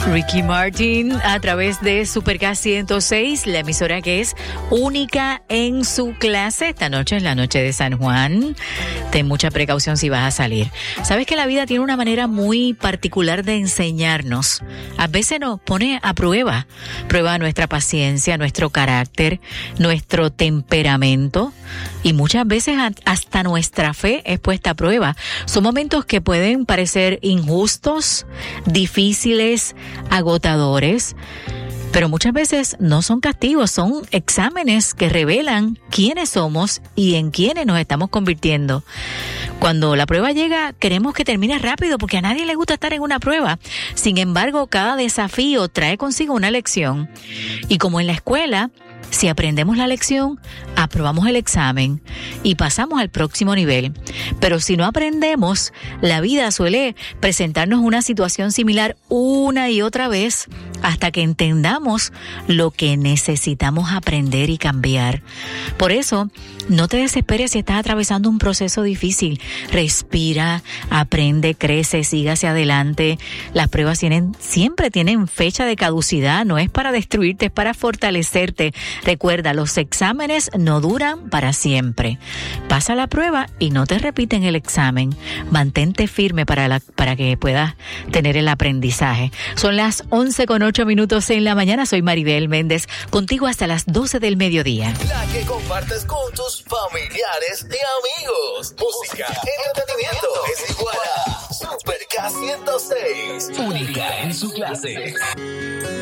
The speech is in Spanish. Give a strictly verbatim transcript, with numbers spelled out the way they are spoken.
Ricky Martin a través de Super K ciento seis, la emisora que es única en su clase. Esta noche es la noche de San Juan. Ten mucha precaución si vas a salir. Sabes que la vida tiene una manera muy particular de enseñarnos. A veces nos pone a prueba. Prueba nuestra paciencia, nuestro carácter, nuestro temperamento y muchas veces hasta nuestra fe es puesta a prueba. Son momentos que pueden parecer injustos, difíciles, agotadores, pero muchas veces no son castigos, son exámenes que revelan quiénes somos y en quiénes nos estamos convirtiendo. Cuando la prueba llega, queremos que termine rápido porque a nadie le gusta estar en una prueba. Sin embargo, cada desafío trae consigo una lección. Y como en la escuela, si aprendemos la lección, aprobamos el examen y pasamos al próximo nivel. Pero si no aprendemos, la vida suele presentarnos una situación similar una y otra vez hasta que entendamos lo que necesitamos aprender y cambiar. Por eso, no te desesperes si estás atravesando un proceso difícil. Respira, aprende, crece, sigue hacia adelante. Las pruebas tienen, siempre tienen fecha de caducidad. No es para destruirte, es para fortalecerte. Recuerda, los exámenes no duran para siempre. Pasa la prueba y no te repiten el examen. Mantente firme para, la, para que puedas tener el aprendizaje. Son las once con ocho minutos en la mañana. Soy Maribel Méndez, contigo hasta las doce del mediodía. La que compartes con tus familiares y amigos. Música, entretenimiento, es igual a Super K ciento seis. Única en su clase.